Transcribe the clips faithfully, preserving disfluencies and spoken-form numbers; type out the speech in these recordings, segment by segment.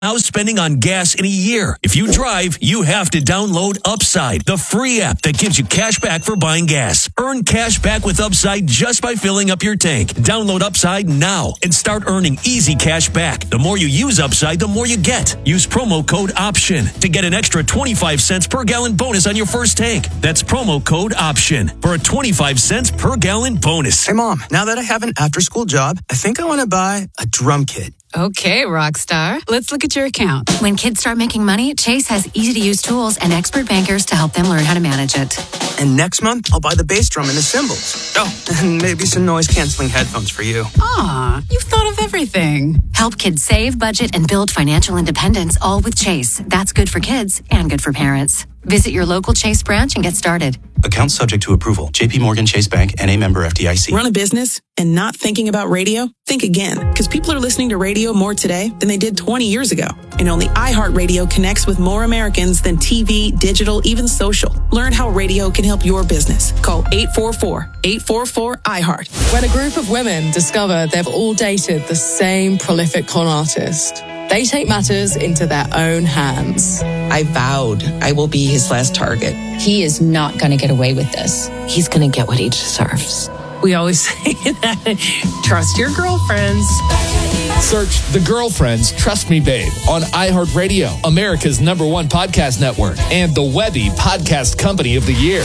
How's spending on gas in a year? If you drive, you have to download Upside, the free app that gives you cash back for buying gas. Earn cash back with Upside just by filling up your tank. Download Upside now and start earning easy cash back. The more you use Upside, the more you get. Use promo code OPTION to get an extra twenty-five cents per gallon bonus on your first tank. That's promo code OPTION for a twenty-five cents per gallon bonus. Hey, Mom, now that I have an after-school job, I think I want to buy a drum kit. Okay, rock star. Let's look at your account. When kids start making money, Chase has easy-to-use tools and expert bankers to help them learn how to manage it. And next month, I'll buy the bass drum and the cymbals. Oh, and maybe some noise-canceling headphones for you. Aw, you've thought of everything. Help kids save, budget, and build financial independence, all with Chase. That's good for kids and good for parents. Visit your local Chase branch and get started. Account subject to approval. J P Morgan Chase Bank and a member F D I C. Run a business and not thinking about radio? Think again, because people are listening to radio more today than they did twenty years ago. And only iHeartRadio connects with more Americans than T V, digital, even social. Learn how radio can help your business. Call eight four four, eight four four, I heart. When a group of women discover they've all dated the same prolific con artist, they take matters into their own hands. I vowed I will be his last target. He is not going to get away with this. He's going to get what he deserves. We always say that. Trust your girlfriends. Search The Girlfriends Trust Me Babe on iHeartRadio, America's number one podcast network, and the Webby Podcast Company of the Year.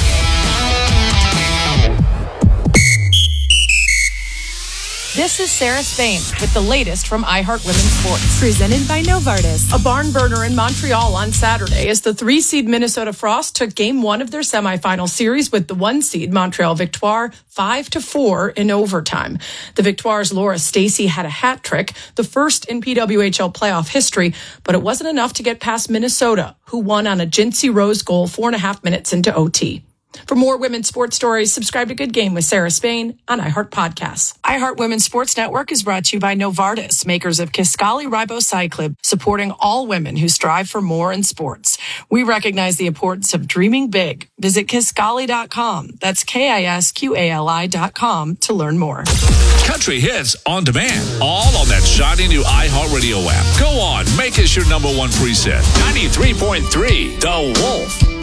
This is Sarah Spain with the latest from iHeart Women's Sports. Presented by Novartis. A barn burner in Montreal on Saturday as the three-seed Minnesota Frost took game one of their semifinal series with the one-seed Montreal Victoire five to four in overtime. The Victoires' Laura Stacey had a hat trick, the first in P W H L playoff history, but it wasn't enough to get past Minnesota, who won on a Jincy Rose goal four and a half minutes into O T. For more women's sports stories, subscribe to Good Game with Sarah Spain on iHeart Podcasts. iHeart Women's Sports Network is brought to you by Novartis, makers of Kisqali Ribociclib, supporting all women who strive for more in sports. We recognize the importance of dreaming big. Visit Kisqali dot com. That's K I S Q A L I dot com to learn more. Country hits on demand, all on that shiny new iHeartRadio app. Go on, make us your number one preset. ninety-three point three, The Wolf.